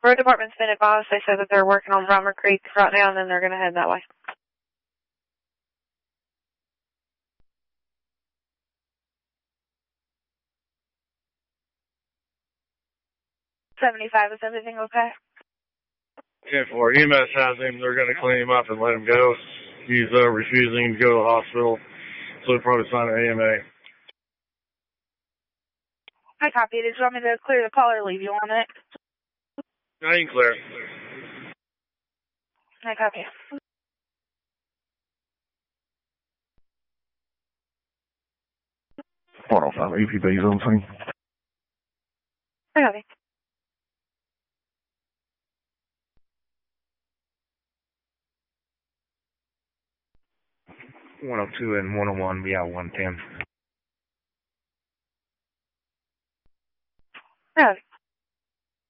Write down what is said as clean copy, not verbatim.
Road department's been advised. They said that they're working on Drummer Creek right now, and then they're going to head that way. $75, is everything okay? Yeah, for EMS has him. They're going to clean him up and let him go. He's refusing to go to the hospital, so they'll probably sign an AMA. I copy. Did you want me to clear the call or leave you on it? I can clear. I copy. 105 APB's on scene. I copy. .102 and 101, be out 110. I copy.